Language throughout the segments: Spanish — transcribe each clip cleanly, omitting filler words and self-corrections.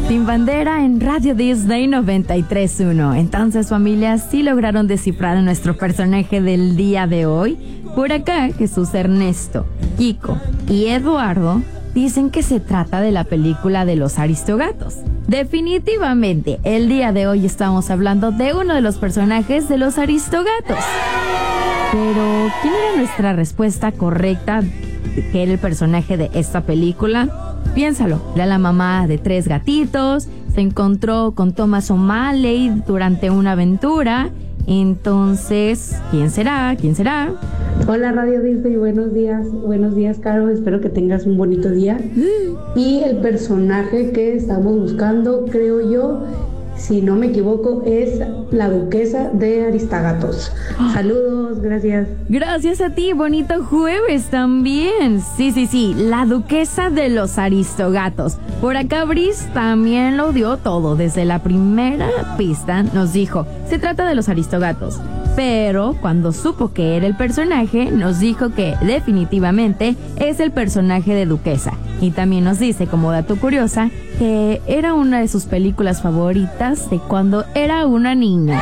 Sin Bandera en Radio Disney 93.1. Entonces, familia, sí lograron descifrar a nuestro personaje del día de hoy. Por acá, Jesús Ernesto, Kiko y Eduardo dicen que se trata de la película de los Aristogatos. Definitivamente, el día de hoy estamos hablando de uno de los personajes de los Aristogatos. Pero, ¿quién era nuestra respuesta correcta que era el personaje de esta película? Piénsalo, era la mamá de 3 gatitos, se encontró con Thomas O'Malley durante una aventura. Entonces, ¿quién será? ¿Quién será? Hola Radio Disney, buenos días Caro, espero que tengas un bonito día. Y el personaje que estamos buscando, creo yo, si no me equivoco, es la duquesa de Aristogatos. Saludos, gracias. Gracias a ti, bonito jueves también. Sí, la duquesa de los Aristogatos. Por acá Brice también lo dio todo. Desde la primera pista nos dijo, se trata de los Aristogatos. Pero cuando supo que era el personaje, nos dijo que definitivamente es el personaje de Duquesa. Y también nos dice, como dato curiosa, que era una de sus películas favoritas de cuando era una niña.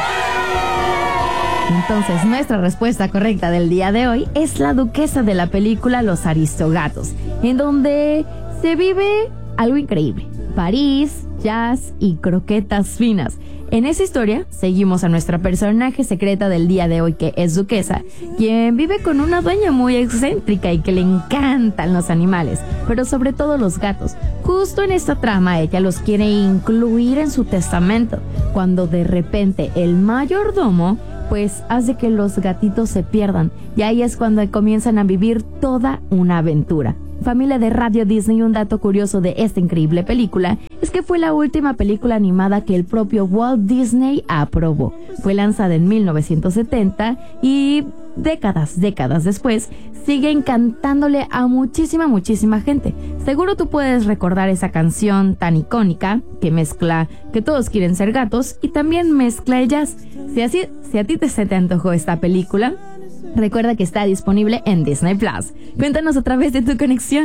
Entonces, nuestra respuesta correcta del día de hoy es la duquesa de la película Los Aristogatos, en donde se vive algo increíble. París, jazz y croquetas finas. En esa historia, seguimos a nuestra personaje secreta del día de hoy, que es Duquesa, quien vive con una dueña muy excéntrica y que le encantan los animales, pero sobre todo los gatos. Justo en esta trama, ella los quiere incluir en su testamento, cuando de repente el mayordomo pues hace que los gatitos se pierdan, y ahí es cuando comienzan a vivir toda una aventura. Familia de Radio Disney, un dato curioso de esta increíble película es que fue la última película animada que el propio Walt Disney aprobó. Fue lanzada en 1970 y décadas después sigue encantándole a muchísima gente. Seguro tú puedes recordar esa canción tan icónica que mezcla que todos quieren ser gatos y también mezcla el jazz. Si a ti se te antojó esta película, recuerda que está disponible en Disney Plus. Cuéntanos a través de tu conexión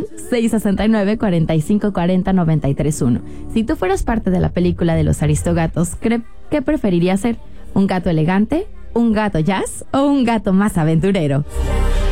669-4540-931. Si tú fueras parte de la película de los Aristogatos, ¿qué preferirías ser? ¿Un gato elegante? ¿Un gato jazz? ¿O un gato más aventurero?